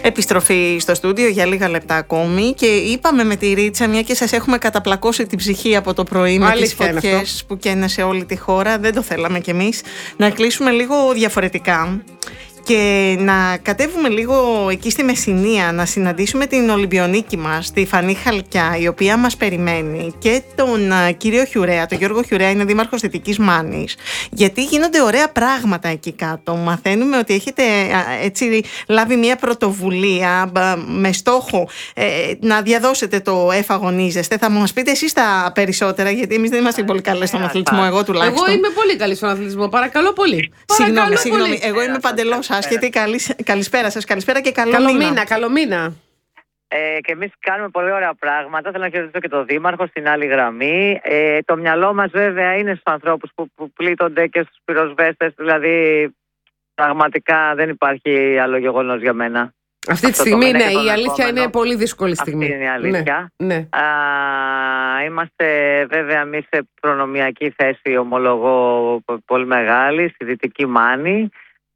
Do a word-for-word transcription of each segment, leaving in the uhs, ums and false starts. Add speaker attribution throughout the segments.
Speaker 1: Επιστροφή στο στούντιο για λίγα λεπτά ακόμη και είπαμε με τη Ρίτσα, μια και σας έχουμε καταπλακώσει την ψυχή από το πρωί με τις φωτιές που καίνε σε όλη τη χώρα, δεν το θέλαμε κι εμείς, να κλείσουμε λίγο διαφορετικά και να κατέβουμε λίγο εκεί στη Μεσσηνία, να συναντήσουμε την Ολυμπιονίκη μας, τη Φανή Χαλκιά, η οποία μας περιμένει, και τον uh, κύριο Χιουρέα, τον Γιώργο Χιουρέα, είναι δήμαρχος Δυτικής Μάνης, γιατί γίνονται ωραία πράγματα εκεί κάτω. Μαθαίνουμε ότι έχετε uh, έτσι λάβει μια πρωτοβουλία uh, με στόχο ε, να διαδώσετε το εφαγωνίζεστε. Θα μας πείτε εσείς τα περισσότερα, γιατί εμείς δεν είμαστε πολύ καλές στον αθλητισμό, εγώ τουλάχιστον.
Speaker 2: Εγώ είμαι πολύ καλή στον αθλητισμό, παρακαλώ πολύ.
Speaker 1: Συγγνώμη, συγγνώμη, εγώ είμαι παντελώς άσχετη. Καλησπέρα σας, καλησπέρα και καλό,
Speaker 2: καλό
Speaker 1: μήνα.
Speaker 2: μήνα. Καλό μήνα.
Speaker 3: Ε, και εμείς κάνουμε πολύ ωραία πράγματα. Θέλω να χαιρετήσω και τον Δήμαρχο στην άλλη γραμμή. Ε, το μυαλό μας βέβαια είναι στους ανθρώπους που, που πλήττονται και στους πυροσβέστες. Δηλαδή, πραγματικά δεν υπάρχει άλλο γεγονός για μένα.
Speaker 2: Αυτή τη στιγμή, ναι, η αλήθεια είναι πολύ δύσκολη στιγμή.
Speaker 3: Αυτή είναι η αλήθεια.
Speaker 2: Ναι, ναι.
Speaker 3: Α, είμαστε βέβαια εμείς σε προνομιακή θέση, ομολογώ, πολύ μεγάλη, στη Δυτική Μάνη.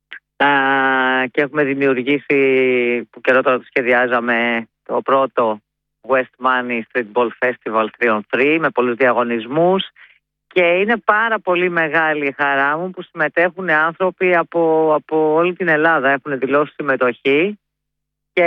Speaker 3: Uh, και έχουμε δημιουργήσει, που καιρό τώρα το σχεδιάζαμε, το πρώτο West Money Streetball Festival τρία on τρία με πολλούς διαγωνισμούς, και είναι πάρα πολύ μεγάλη η χαρά μου που συμμετέχουν άνθρωποι από, από όλη την Ελλάδα, έχουν δηλώσει συμμετοχή, και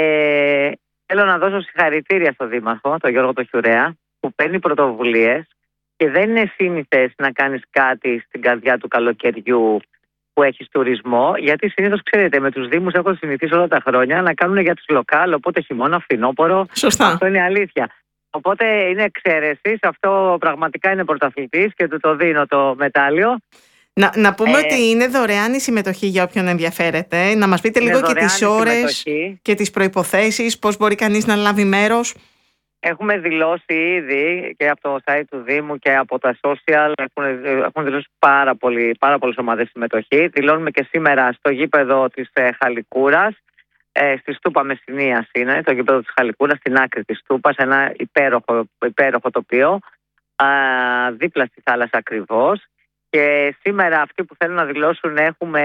Speaker 3: θέλω να δώσω συγχαρητήρια στον Δήμαρχο, τον Γιώργο τον Χιουρέα, που παίρνει πρωτοβουλίες και δεν είναι σύνηθες να κάνεις κάτι στην καρδιά του καλοκαιριού που έχει τουρισμό, γιατί συνήθως, ξέρετε, με τους Δήμους έχω συνηθίσει όλα τα χρόνια να κάνουν για τους λοκάλ, οπότε χειμώνα, φθινόπωρο.
Speaker 1: Σωστά.
Speaker 3: Αυτό είναι αλήθεια. Οπότε είναι εξαίρεση, αυτό πραγματικά είναι πρωταθλητής και του το δίνω το μετάλλιο.
Speaker 1: Να, να πούμε
Speaker 3: ε,
Speaker 1: ότι είναι δωρεάν η συμμετοχή για όποιον ενδιαφέρεται. Να μας πείτε λίγο και τις ώρες και τις προϋποθέσεις, πώς μπορεί κανείς να λάβει μέρος.
Speaker 3: Έχουμε δηλώσει ήδη και από το site του Δήμου και από τα social, έχουν, έχουν δηλώσει πάρα, πολύ, πάρα πολλές ομάδες συμμετοχή. Δηλώνουμε και σήμερα στο γήπεδο της ε, Χαλικούρας, ε, στη Στούπα Μεσσηνίας είναι, το γήπεδο της Χαλικούρας, στην άκρη της Στούπας, ένα υπέροχο, υπέροχο τοπίο, α, δίπλα στη θάλασσα ακριβώς. Και σήμερα αυτοί που θέλουν να δηλώσουν, έχουμε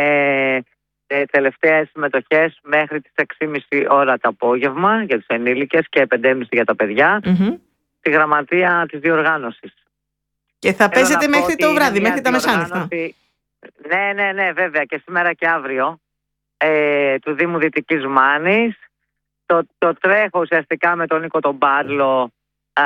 Speaker 3: ε, τελευταίες συμμετοχές μέχρι τις έξι και μισή ώρα το απόγευμα για τους ενήλικες και πέντε και μισή για τα παιδιά, mm-hmm. στη γραμματεία της διοργάνωσης.
Speaker 1: Και θα παίζετε μέχρι το βράδυ, μέχρι τα μεσάνυχτα.
Speaker 3: Ναι, ναι, ναι, βέβαια, και σήμερα και αύριο, ε, του Δήμου Δυτικής Μάνης. Το, το τρέχω ουσιαστικά με τον Νίκο τον Μπάρλο, α,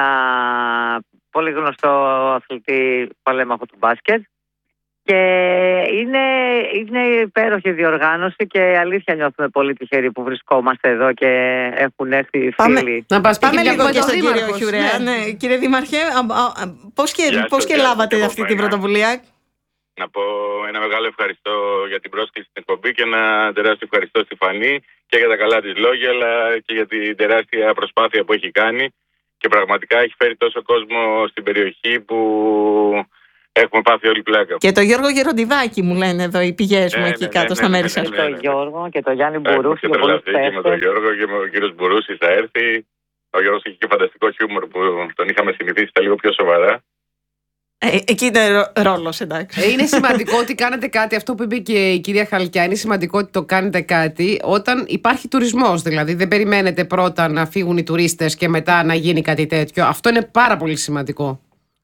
Speaker 3: πολύ γνωστό αθλητή παλέμαχο του μπάσκετ. Και είναι, είναι υπέροχη διοργάνωση και αλήθεια νιώθουμε πολύ τυχεροί που βρισκόμαστε εδώ και έχουν έρθει οι φίλοι.
Speaker 1: Να πας πάμε λίγο και στον κύριο Χιουρέα. Ναι. Ναι. Κύριε Δήμαρχε, πώς και, πώς και λάβατε αυτή την πρωτοβουλία?
Speaker 4: Να πω ένα μεγάλο ευχαριστώ για την πρόσκληση στην εκπομπή και ένα τεράστιο ευχαριστώ στη Φανή και για τα καλά της λόγια, αλλά και για την τεράστια προσπάθεια που έχει κάνει, και πραγματικά έχει φέρει τόσο κόσμο στην περιοχή που έχουμε πάθει όλη πλάκα.
Speaker 1: Και το Γιώργο Γεροντιδάκη μου λένε εδώ οι πηγές μου,
Speaker 4: ναι,
Speaker 1: εκεί
Speaker 4: ναι,
Speaker 1: κάτω
Speaker 4: ναι,
Speaker 1: στα
Speaker 4: ναι,
Speaker 1: μέρη
Speaker 4: ναι,
Speaker 1: σας.
Speaker 4: ναι, ναι, ναι,
Speaker 3: ναι. Και τον Γιώργο και τον Γιάννη Μπουρούση.
Speaker 4: Και με τον Γιώργο και ο κύριος Μπουρούσης θα έρθει. Ο Γιώργος έχει και φανταστικό χιούμορ που τον είχαμε συνηθίσει τα λίγο πιο σοβαρά.
Speaker 1: Ε, εκεί είναι ρόλος, εντάξει.
Speaker 2: Ε, είναι σημαντικό ότι κάνετε κάτι, αυτό που είπε και η κυρία Χαλκιά, είναι σημαντικό ότι το κάνετε κάτι όταν υπάρχει τουρισμός. Δηλαδή δεν περιμένετε πρώτα να φύγουν οι τουρίστες και μετά να γίνει κάτι τέτοιο. Αυτό είναι πάρα πολύ σημαντικό.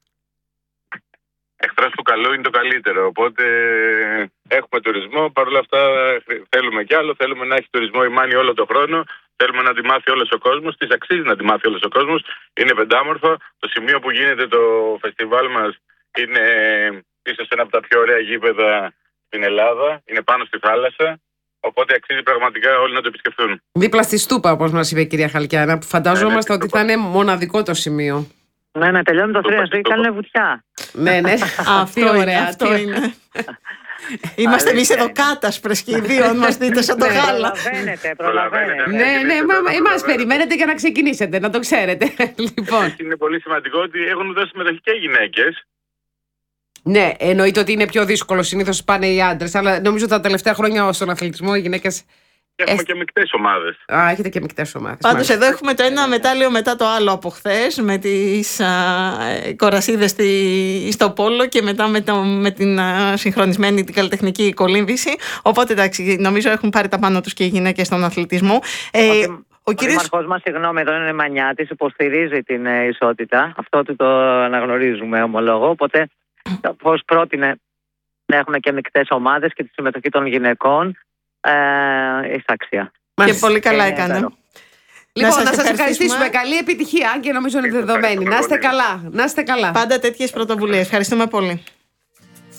Speaker 4: Εχθρός του καλού είναι το καλύτερο. Οπότε έχουμε τουρισμό. Παρ' όλα αυτά θέλουμε κι άλλο. Θέλουμε να έχει τουρισμό η Μάνη όλο τον χρόνο. Θέλουμε να τη μάθει όλος ο κόσμος. Της αξίζει να τη μάθει όλος ο κόσμος. Είναι πεντάμορφο. Το σημείο που γίνεται το φεστιβάλ μας είναι ίσως ένα από τα πιο ωραία γήπεδα στην Ελλάδα. Είναι πάνω στη θάλασσα. Οπότε αξίζει πραγματικά όλοι να το επισκεφθούν.
Speaker 2: Δίπλα στη Στούπα, όπως μας είπε η κυρία Χαλκιάνα, που φανταζόμαστε ναι, ναι, ότι θα είναι μοναδικό το σημείο.
Speaker 3: Ναι, ναι, τελειώνει το τρία και κάνουν βουτιά.
Speaker 2: Ναι, ναι,
Speaker 1: αυτό είναι, αυτό είναι. Είμαστε εμείς εδώ κάτασπρες και οι δύο, αν μας δείτε σαν το γάλα.
Speaker 3: Προλαβαίνετε, προλαβαίνετε.
Speaker 2: Ναι, ναι, εμάς περιμένετε για να ξεκινήσετε, να το ξέρετε.
Speaker 4: Είναι πολύ σημαντικό ότι έχουν δώσει συμμετοχή και οι γυναίκες.
Speaker 2: Ναι, εννοείται ότι είναι πιο δύσκολο. Συνήθως πάνε οι άντρες, αλλά νομίζω τα τελευταία χρόνια στον αθλητισμό οι γυναίκες
Speaker 4: Και έχουμε ε... και μεικτές ομάδες.
Speaker 2: Α, έχετε και μεικτές ομάδες.
Speaker 1: Πάντως εδώ έχουμε το ένα μετάλλιο μετά το άλλο από χθες, με τις κορασίδες στη, στο πόλο και μετά με, το, με την α, συγχρονισμένη την καλλιτεχνική κολύμβηση. Οπότε εντάξει, νομίζω έχουν πάρει τα πάνω τους και οι γυναίκες στον αθλητισμό. Ε,
Speaker 3: ο
Speaker 1: ο,
Speaker 3: ο
Speaker 1: κύριος...
Speaker 3: Δήμαρχός μας, συγγνώμη, εδώ είναι Μανιάτης, υποστηρίζει την ε, ισότητα. Αυτό του το αναγνωρίζουμε, ομολογώ. Οπότε πώς πρότεινε να έχουν και μεικτές ομάδες και τη συμμετοχή των γυναικών. Ε, εις αξία.
Speaker 1: Και πολύ καλά έκανε.
Speaker 2: Λοιπόν, να σας, να σας ευχαριστήσουμε. Καλή επιτυχία, και νομίζω είναι δεδομένη. Να είστε καλά. Να είστε καλά.
Speaker 1: Πάντα τέτοιες πρωτοβουλίες. Ευχαριστούμε πολύ.